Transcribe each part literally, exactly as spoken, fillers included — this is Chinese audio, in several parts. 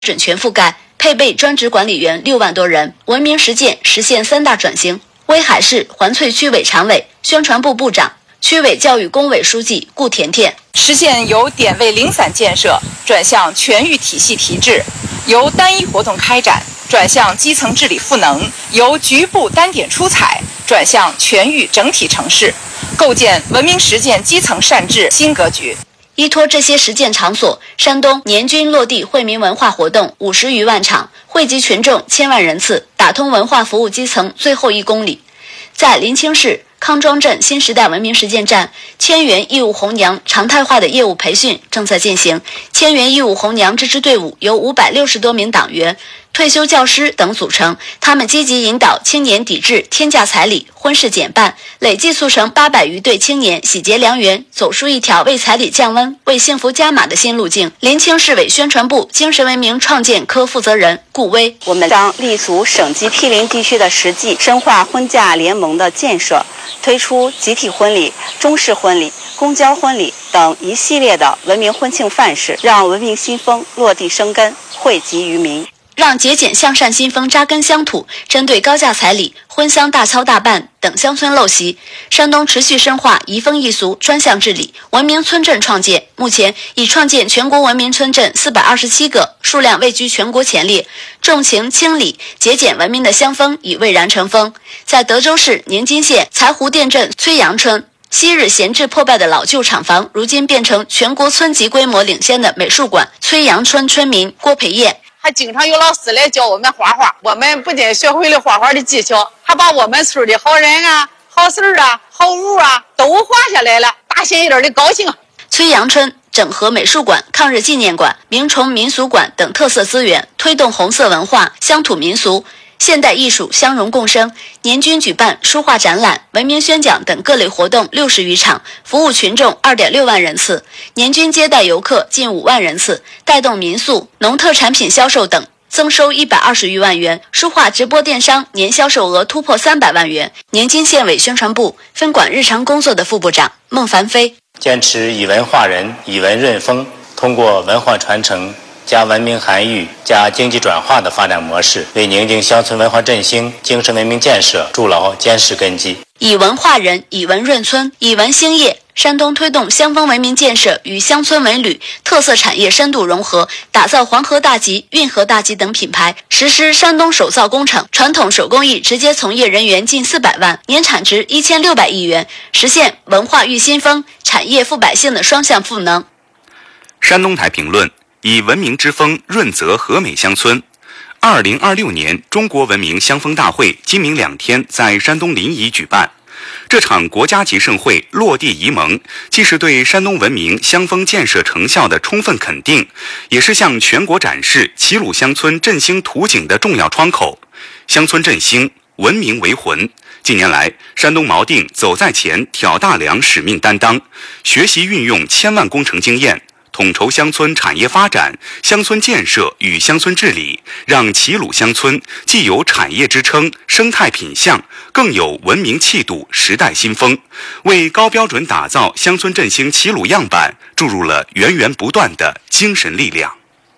准全覆盖，配备专职管理员六万多人。文明实践实现三大转型。威海市环翠区委常委、宣传部部长、区委教育工委书记顾甜甜， 实现由点位零散建设转向全域体系提质，由单一活动开展转向基层治理赋能，由局部单点出彩转向全域整体城市，构建文明实践基层善治新格局。 依托这些实践场所，山东年均落地惠民文化活动五十余万场，惠及群众千万人次，打通文化服务基层最后一公里。在临清市康庄镇新时代文明实践站，千源义务红娘常态化的业务培训正在进行。千源义务红娘这支队伍由五百六十多名党员、退休教师等组成，他们积极引导青年抵制天价彩礼、婚事减半，累计促成八百余对青年喜结良缘，走出一条为彩礼降温、为幸福加码的新路径。临清市委宣传部精神文明创建科负责人顾威， 我们将立足省级毗邻地区的实际，深化婚嫁联盟的建设，推出集体婚礼、中式婚礼、公交婚礼等一系列的文明婚庆范式，让文明新风落地生根，惠及于民。 让节俭向善新风扎根乡土。针对高价彩礼、婚丧大操大办等乡村陋习，山东持续深化移风易俗专项治理，文明村镇创建。目前已创建全国文明村镇四百二十七个，数量位居全国前列。重情轻礼、节俭文明的乡风已蔚然成风。在德州市宁津县柴湖店镇崔杨村，昔日闲置破败的老旧厂房，如今变成全国村级规模领先的美术馆。崔杨村村民郭培燕， 还经常有老师来教我们画画，我们不仅学会了画画的技巧，还把我们村的好人啊、好事啊、好物啊都画下来了，大县一点的高兴啊！ 崔杨村整合美术馆、抗日纪念馆、明崇民俗馆等特色资源，推动红色文化、乡土民俗、现代艺术相融共生，年均举办书画展览、文明宣讲等各类活动六十余场，服务群众二点六万人次，年均接待游客近五万人次，带动民宿、农特产品销售等增收一百二十余万元。书画直播电商年销售额突破三百万元。宁津县委宣传部分管日常工作的副部长孟凡飞， 坚持以文化人、以文润风，通过文化传承加文明涵育加经济转化的发展模式，为宁津乡村文化振兴、精神文明建设筑牢坚实根基。 以文化人，以文润村，以文兴业。山东推动乡风文明建设与乡村文旅特色产业深度融合，打造黄河大集、运河大集等品牌，实施山东手造工程，传统手工艺直接从业人员近四百万，年产值一千六百亿元，实现文化育新风、产业富百姓的双向赋能。 山东台评论：以文明之风润泽和美乡村。二零二六年中国文明乡风大会今明两天在山东临沂举办。这场国家级盛会落地沂盟，既是对山东文明乡风建设成效的充分肯定，也是向全国展示齐鲁乡村振兴图景的重要窗口。乡村振兴，文明为魂。近年来，山东锚定走在前、挑大梁使命担当，学习运用千万工程经验，统筹乡村产业发展、乡村建设与乡村治理，让齐鲁乡村既有产业支撑、生态品相，更有文明气度、时代新风，为高标准打造乡村振兴齐鲁样板注入了源源不断的精神力量。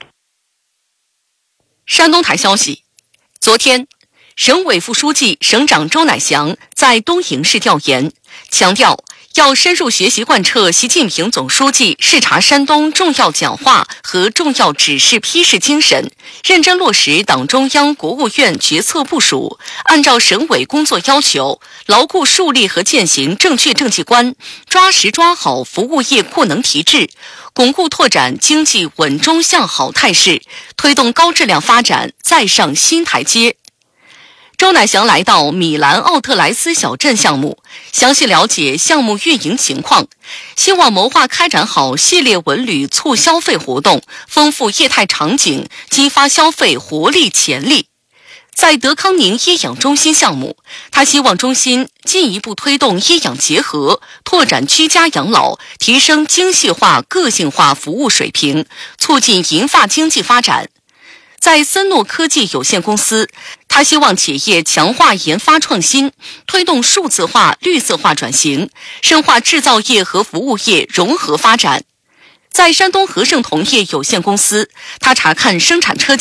山东台消息，昨天，省委副书记、省长周乃祥在东营市调研，强调要深入学习贯彻习近平总书记视察山东重要讲话和重要指示批示精神，认真落实党中央、国务院决策部署，按照省委工作要求，牢固树立和践行正确政绩观，抓实抓好服务业库能提质，巩固拓展经济稳中向好态势，推动高质量发展再上新台阶。周乃祥来到米兰奥特莱斯小镇项目，详细了解项目运营情况，希望谋划开展好系列文旅促消费活动，丰富业态场景，激发消费活力潜力。在德康宁医养中心项目，他希望中心进一步推动医养结合，拓展居家养老，提升精细化、个性化服务水平，促进银发经济发展。在森诺科技有限公司，他希望企业强化研发创新，推动数字化、绿色化转型，深化制造业和服务业融合发展。 在山东和盛铜业有限公司，他查看生产车